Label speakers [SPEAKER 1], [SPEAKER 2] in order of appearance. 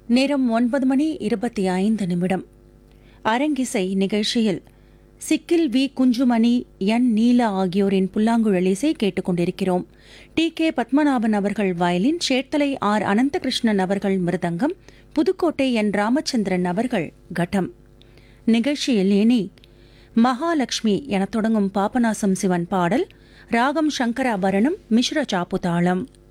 [SPEAKER 1] நேரம் 9:25. அரங்கிசை நிகழ்ச்சியில் சிக்கில் வி குஞ்சுமணி, என் நீலா ஆகியோரின் புல்லாங்குழல் இசை கேட்டுக்கொண்டிருக்கிறோம். டி.கே. பத்மநாபன் அவர்கள் வயலின், சேட்டலை ஆர். அனந்தகிருஷ்ணன் அவர்கள் மிருதங்கம், புதுக்கோட்டை என். ராமச்சந்திரன் அவர்கள் கட்டம். நிகழ்ச்சியில் இனி மகாலட்சுமி எனத் தொடங்கும் பாபநாசம் சிவன் பாடல், ராகம் சங்கராபரணம், மிஸ்ர சாப்பு தாளம்.